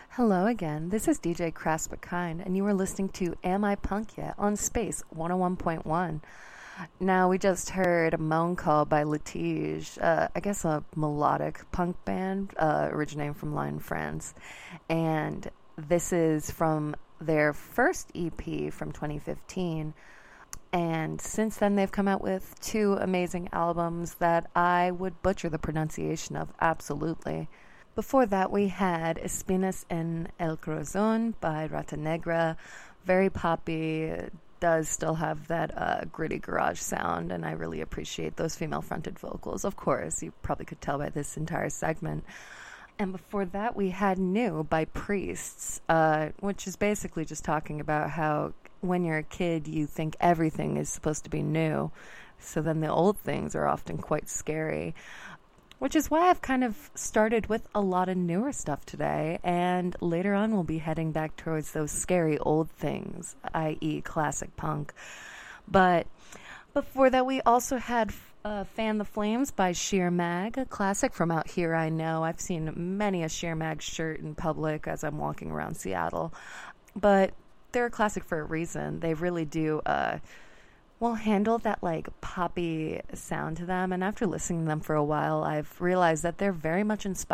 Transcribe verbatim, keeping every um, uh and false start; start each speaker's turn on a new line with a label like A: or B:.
A: Hello again. This is D J Kraspakine, and you are listening to Am I Punk Yet on Space one oh one point one. Now, we just heard Moan Call by Litige, uh, I guess a melodic punk band uh, originating from Lyon, France. And this is from their first E P from twenty fifteen. And since then, they've come out with two amazing albums that I would butcher the pronunciation of, absolutely. Before that, we had Espinas en el Corazón by Rata Negra. Very poppy, does still have that uh, gritty garage sound, and I really appreciate those female-fronted vocals. Of course, you probably could tell by this entire segment. And before that, we had New by Priests, uh, which is basically just talking about how when you're a kid, you think everything is supposed to be new. So then the old things are often quite scary. Which is why I've kind of started with a lot of newer stuff today, and later on we'll be heading back towards those scary old things, that is classic punk. But before that, we also had uh, Fan the Flames by Sheer Mag, a classic from out here, I know. I've seen many a Sheer Mag shirt in public as I'm walking around Seattle. But they're a classic for a reason. They really do... Uh, Well, handle that like poppy sound to them, and after listening to them for a while, I've realized that they're very much inspired